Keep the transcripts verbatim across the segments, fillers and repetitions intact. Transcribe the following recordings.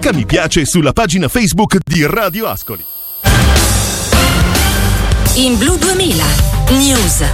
Clicca mi piace sulla pagina Facebook di Radio Ascoli. In Blu duemila News.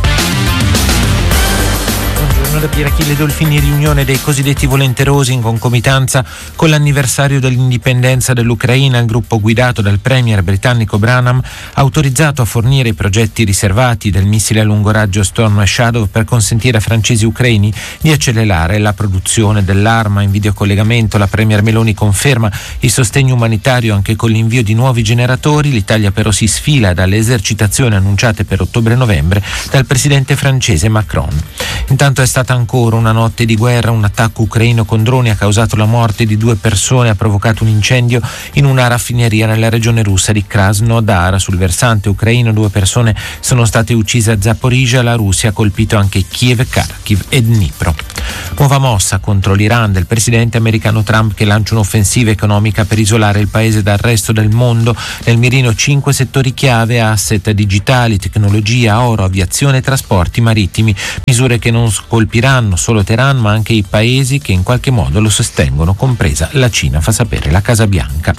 Buongiorno da Pierachille Dolfini. Riunione dei cosiddetti volenterosi in concomitanza con l'anniversario dell'indipendenza dell'Ucraina. Il gruppo guidato dal premier britannico Branham ha autorizzato a fornire i progetti riservati del missile a lungo raggio Storm Shadow per consentire a francesi ucraini di accelerare la produzione dell'arma. In videocollegamento la premier Meloni conferma il sostegno umanitario anche con l'invio di nuovi generatori. L'Italia però si sfila dalle esercitazioni annunciate per ottobre-novembre dal presidente francese Macron. Intanto è stata ancora una notte di guerra. Un attacco ucraino con droni ha causato la morte di due persone, ha provocato un incendio in una raffineria nella regione russa di Krasnodar. Sul versante ucraino due persone sono state uccise a Zaporizhzhia. La Russia ha colpito anche Kiev, Kharkiv e Dnipro. Nuova mossa contro l'Iran del presidente americano Trump, che lancia un'offensiva economica per isolare il paese dal resto del mondo. Nel mirino cinque settori chiave: asset digitali, tecnologia, oro, aviazione e trasporti marittimi. Misure che non colpiranno solo Teheran ma anche i paesi che in qualche modo lo sostengono, compresa la Cina, fa sapere la Casa Bianca.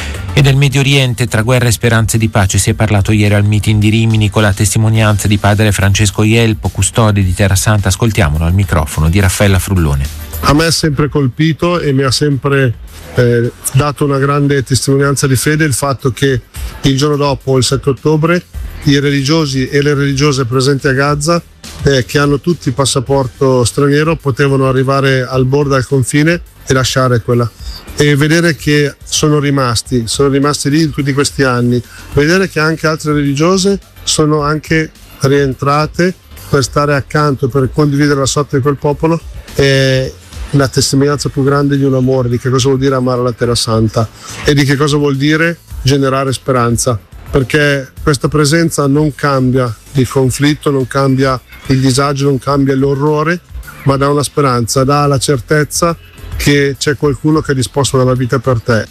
E del Medio Oriente, tra guerra e speranze di pace, si è parlato ieri al meeting di Rimini con la testimonianza di padre Francesco Ielpo, custode di Terra Santa. Ascoltiamolo al microfono di Raffaella Frullone. A me ha sempre colpito e mi ha sempre eh, dato una grande testimonianza di fede il fatto che il giorno dopo, il sette ottobre, i religiosi e le religiose presenti a Gaza, eh, che hanno tutti il passaporto straniero, potevano arrivare al bordo, al confine e lasciare quella. E vedere che sono rimasti, sono rimasti lì in tutti questi anni, vedere che anche altre religiose sono anche rientrate per stare accanto, per condividere la sorte di quel popolo, è la testimonianza più grande di un amore, di che cosa vuol dire amare la Terra Santa e di che cosa vuol dire generare speranza, perché questa presenza non cambia il conflitto, non cambia il disagio, non cambia l'orrore, ma dà una speranza, dà la certezza che c'è qualcuno che è disposto a dare la vita per te.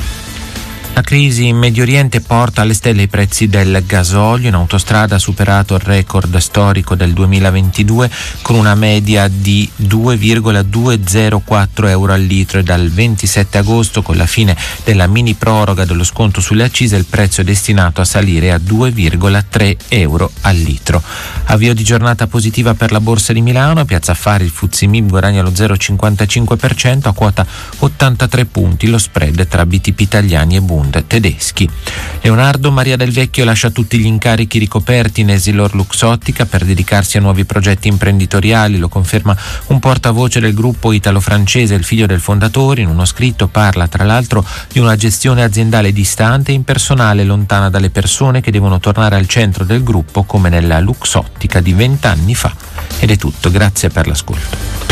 La crisi in Medio Oriente porta alle stelle i prezzi del gasolio. In autostrada ha superato il record storico del duemilaventidue con una media di due virgola duecentoquattro euro al litro, e dal ventisette agosto, con la fine della mini proroga dello sconto sulle accise, il prezzo è destinato a salire a due virgola tre euro al litro. Avvio di giornata positiva per la Borsa di Milano. A Piazza Affari il F T S E M I B guadagna lo zero virgola cinquantacinque per cento a quota ottantatré punti. Lo spread tra B T P italiani e Bund tedeschi. Leonardo Maria Del Vecchio lascia tutti gli incarichi ricoperti in Essilor Luxottica per dedicarsi a nuovi progetti imprenditoriali. Lo conferma un portavoce del gruppo italo-francese. Il figlio del fondatore in uno scritto parla tra l'altro di una gestione aziendale distante e impersonale, lontana dalle persone, che devono tornare al centro del gruppo come nella Luxottica di vent'anni fa. Ed è tutto, grazie per l'ascolto.